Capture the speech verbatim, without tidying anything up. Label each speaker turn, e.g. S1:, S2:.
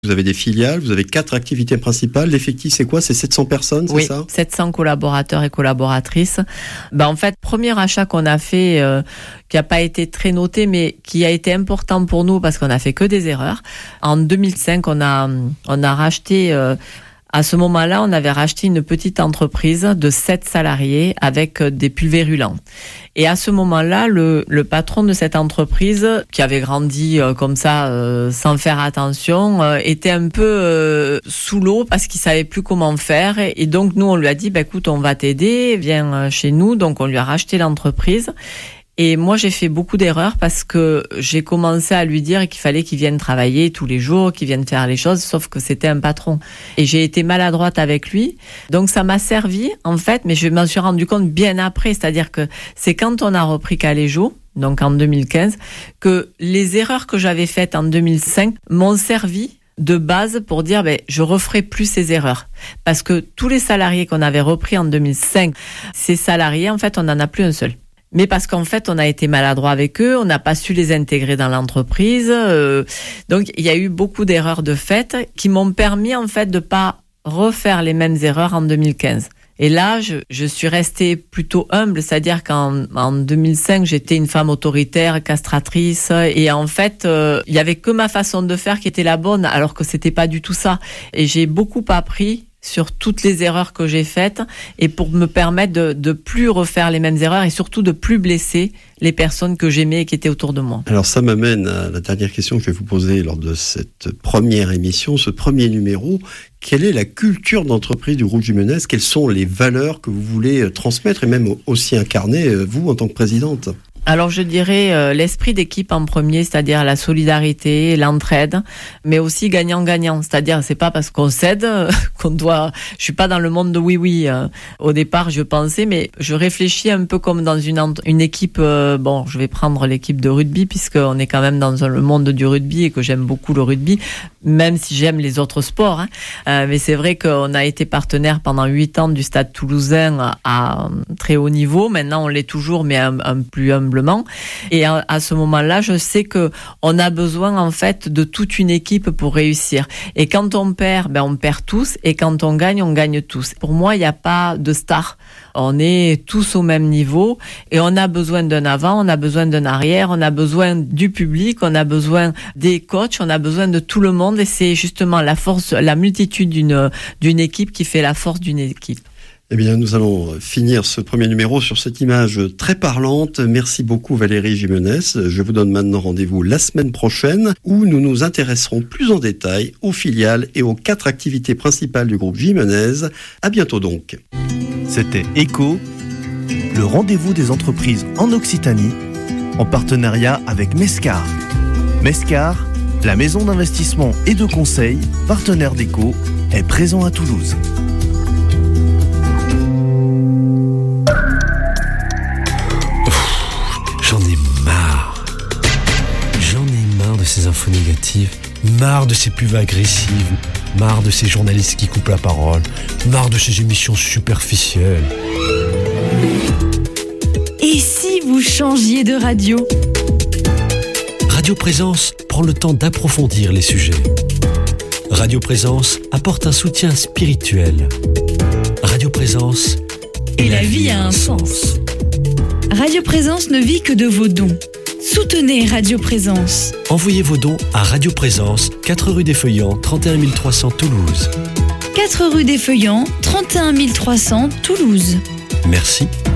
S1: Vous avez des filiales, vous avez quatre activités principales. L'effectif, c'est quoi? C'est sept cents personnes, c'est
S2: oui,
S1: ça?
S2: sept cents collaborateurs et collaboratrices. Ben, en fait, premier achat qu'on a fait, euh, qui n'a pas été très noté, mais qui a été important pour nous parce qu'on a fait que des erreurs. En deux mille cinq, on a, on a racheté... Euh, À ce moment-là, on avait racheté une petite entreprise de sept salariés avec des pulvérulents. Et à ce moment-là, le, le patron de cette entreprise, qui avait grandi euh, comme ça, euh, sans faire attention, euh, était un peu euh, sous l'eau parce qu'il savait plus comment faire. Et, et donc, nous, on lui a dit, bah, écoute, on va t'aider, viens chez nous. Donc, on lui a racheté l'entreprise. Et moi, j'ai fait beaucoup d'erreurs parce que j'ai commencé à lui dire qu'il fallait qu'il vienne travailler tous les jours, qu'il vienne faire les choses, sauf que c'était un patron. Et j'ai été maladroite avec lui. Donc, ça m'a servi, en fait, mais je m'en suis rendu compte bien après. C'est-à-dire que c'est quand on a repris Caléjo, donc en deux mille quinze, que les erreurs que j'avais faites en deux mille cinq m'ont servi de base pour dire, ben, je referai plus ces erreurs. Parce que tous les salariés qu'on avait repris en deux mille cinq, ces salariés, en fait, on n'en a plus un seul. Mais parce qu'en fait, on a été maladroit avec eux, on n'a pas su les intégrer dans l'entreprise. Euh, donc, il y a eu beaucoup d'erreurs de fait qui m'ont permis, en fait, de pas refaire les mêmes erreurs en deux mille quinze. Et là, je, je suis restée plutôt humble, c'est-à-dire qu'en en deux mille cinq, j'étais une femme autoritaire, castratrice, et en fait, euh, il y avait que ma façon de faire qui était la bonne, alors que c'était pas du tout ça. Et j'ai beaucoup appris sur toutes les erreurs que j'ai faites et pour me permettre de, de plus refaire les mêmes erreurs et surtout de plus blesser les personnes que j'aimais et qui étaient autour de moi.
S1: Alors ça m'amène à la dernière question que je vais vous poser lors de cette première émission, ce premier numéro. Quelle est la culture d'entreprise du groupe Jimenez? Quelles sont les valeurs que vous voulez transmettre et même aussi incarner, vous, en tant que présidente?
S2: Alors je dirais euh, l'esprit d'équipe en premier, c'est-à-dire la solidarité, l'entraide, mais aussi gagnant-gagnant, c'est-à-dire c'est pas parce qu'on cède qu'on doit. Je suis pas dans le monde de oui-oui. Euh, au départ, je pensais, mais je réfléchis un peu comme dans une une équipe. Euh, bon, je vais prendre l'équipe de rugby puisqu'on est quand même dans un, le monde du rugby et que j'aime beaucoup le rugby, même si j'aime les autres sports. Hein. Euh, mais c'est vrai qu'on a été partenaire pendant huit ans du Stade Toulousain à, à très haut niveau. Maintenant, on l'est toujours, mais un, un plus humble. Et à, à ce moment-là, je sais que on a besoin en fait de toute une équipe pour réussir. Et quand on perd, ben on perd tous. Et quand on gagne, on gagne tous. Pour moi, il n'y a pas de star. On est tous au même niveau et on a besoin d'un avant, on a besoin d'un arrière, on a besoin du public, on a besoin des coachs, on a besoin de tout le monde. Et c'est justement la force, la multitude d'une d'une équipe qui fait la force d'une équipe.
S1: Eh bien, nous allons finir ce premier numéro sur cette image très parlante. Merci beaucoup Valérie Jimenez. Je vous donne maintenant rendez-vous la semaine prochaine où nous nous intéresserons plus en détail aux filiales et aux quatre activités principales du groupe Jimenez. À bientôt donc.
S3: C'était Echo, le rendez-vous des entreprises en Occitanie, en partenariat avec Mescar. Mescar, la maison d'investissement et de conseil, partenaire d'Echo, est présent à Toulouse.
S4: J'en ai marre. J'en ai marre de ces infos négatives, marre de ces pubs agressives, marre de ces journalistes qui coupent la parole, marre de ces émissions superficielles.
S5: Et si vous changiez de radio ?
S4: Radio Présence prend le temps d'approfondir les sujets. Radio Présence apporte un soutien spirituel. Radio Présence
S5: et la vie a un sens. Radio Présence ne vit que de vos dons. Soutenez Radio Présence.
S4: Envoyez vos dons à Radio Présence, quatre rue des Feuillants, trente et un mille trois cents Toulouse.
S5: quatre rue des Feuillants, trente et un mille trois cents Toulouse.
S4: Merci.